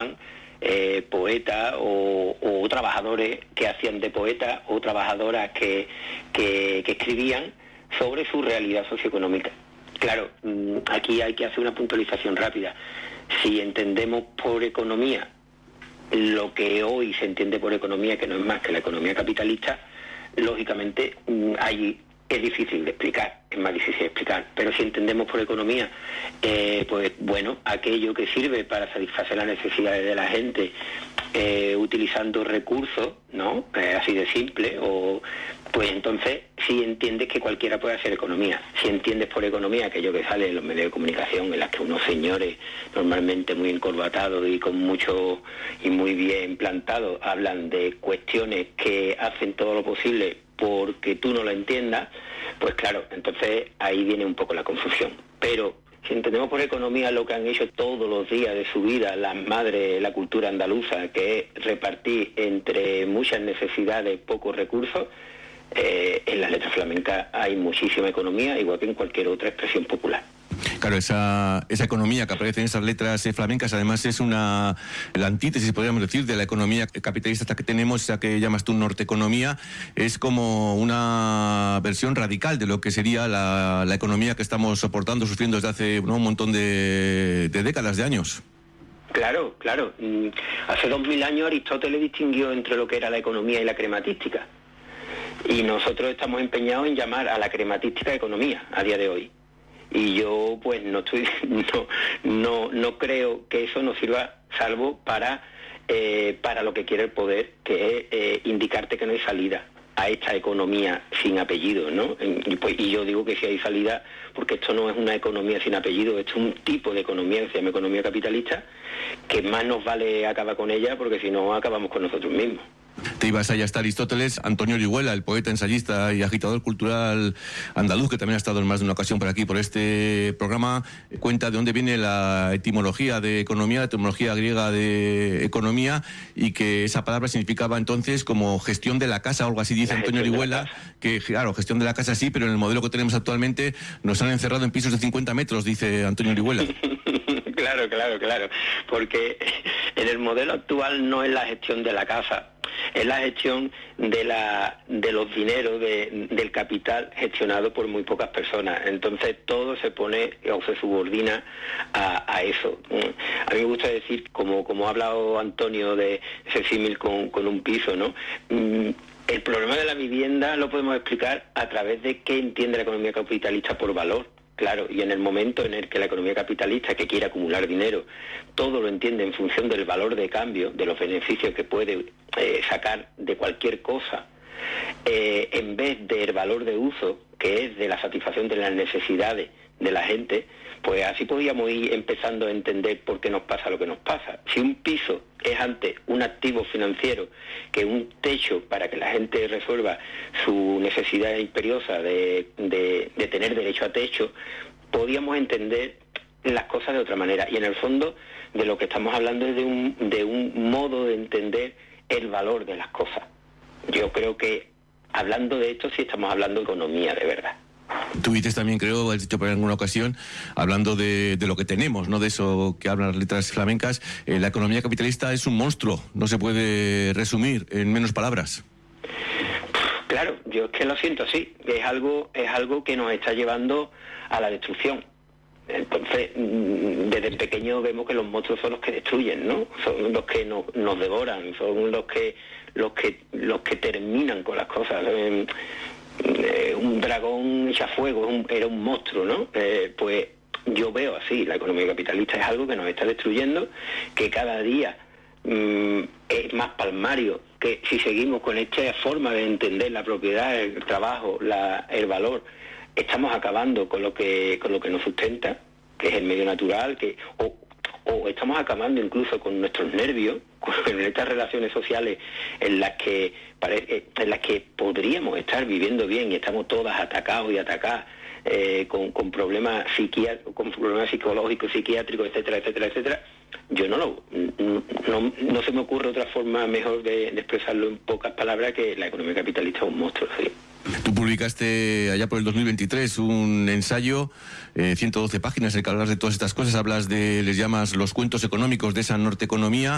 escribían poetas o trabajadores que hacían de poetas o trabajadoras que escribían sobre su realidad socioeconómica. Claro, aquí hay que hacer una puntualización rápida. Si entendemos por economía lo que hoy se entiende por economía, que no es más que la economía capitalista, lógicamente es difícil de explicar, es más difícil de explicar. Pero si entendemos por economía, pues bueno, aquello que sirve para satisfacer las necesidades de la gente, utilizando recursos, ¿no? Así de simple, pues entonces sí entiendes que cualquiera puede hacer economía. Si entiendes por economía aquello que sale en los medios de comunicación, en las que unos señores normalmente muy encorbatados y con mucho y muy bien plantados hablan de cuestiones que hacen todo lo posible porque tú no lo entiendas, pues claro, entonces ahí viene un poco la confusión. Pero si entendemos por economía lo que han hecho todos los días de su vida las madres de la cultura andaluza, que es repartir entre muchas necesidades pocos recursos, en las letras flamencas hay muchísima economía, igual que en cualquier otra expresión popular. Claro, esa economía que aparece en esas letras flamencas, además es la antítesis, podríamos decir, de la economía capitalista que tenemos, esa que llamas tú norteeconomía, es como una versión radical de lo que sería la economía que estamos soportando, sufriendo desde hace un montón de décadas, de años. Claro. Hace 2000 años Aristóteles distinguió entre lo que era la economía y la crematística. Y nosotros estamos empeñados en llamar a la crematística economía a día de hoy. Y yo pues no creo que eso nos sirva salvo para lo que quiere el poder, que es indicarte que no hay salida a esta economía sin apellido, ¿no? Y yo digo que sí hay salida, porque esto no es una economía sin apellido, esto es un tipo de economía que se llama economía capitalista, que más nos vale acabar con ella, porque si no acabamos con nosotros mismos. Te ibas allá hasta Aristóteles. Antonio Orihuela, el poeta, ensayista y agitador cultural andaluz, que también ha estado en más de una ocasión por aquí, por este programa, cuenta de dónde viene la etimología de economía, la etimología griega de economía, y que esa palabra significaba entonces como gestión de la casa, o algo así, dice Antonio Orihuela, que claro, gestión de la casa sí, pero en el modelo que tenemos actualmente nos han encerrado en pisos de 50 metros, dice Antonio Orihuela. Claro, porque en el modelo actual no es la gestión de la casa, es la gestión de los dineros, del capital gestionado por muy pocas personas. Entonces todo se pone o se subordina a eso. A mí me gusta decir, como ha hablado Antonio de ese símil con un piso, ¿no? El problema de la vivienda lo podemos explicar a través de qué entiende la economía capitalista por valor. Claro, y en el momento en el que la economía capitalista, que quiere acumular dinero, todo lo entiende en función del valor de cambio, de los beneficios que puede sacar de cualquier cosa, en vez del valor de uso, que es de la satisfacción de las necesidades de la gente, pues así podríamos ir empezando a entender por qué nos pasa lo que nos pasa. Si un piso es antes un activo financiero que un techo para que la gente resuelva su necesidad imperiosa de tener derecho a techo, podríamos entender las cosas de otra manera. Y en el fondo de lo que estamos hablando es de un modo de entender el valor de las cosas. Yo creo que hablando de esto sí estamos hablando de economía de verdad. Tú dices también, creo, has dicho por alguna ocasión, hablando de lo que tenemos, ¿no? De eso que hablan las letras flamencas, la economía capitalista es un monstruo, no se puede resumir en menos palabras. Claro, yo es que lo siento así, es algo que nos está llevando a la destrucción. Entonces, desde pequeño vemos que los monstruos son los que destruyen, ¿no? Son los que nos devoran, son los que terminan con las cosas. Un dragón echa fuego, era un monstruo, ¿no? Pues yo veo así, la economía capitalista es algo que nos está destruyendo, que cada día es más palmario, que si seguimos con esta forma de entender la propiedad, el trabajo, el valor, estamos acabando con lo que nos sustenta, que es el medio natural, o estamos acabando incluso con nuestros nervios, con estas relaciones sociales en las que podríamos estar viviendo bien y estamos todas atacados y atacadas con problemas psicológicos, psiquiátricos, etcétera. Yo no se me ocurre otra forma mejor de expresarlo en pocas palabras que la economía capitalista es un monstruo, sí. Tú publicaste allá por el 2023 un ensayo, 112 páginas, en el que hablas de todas estas cosas, les llamas los cuentos económicos de esa norteeconomía.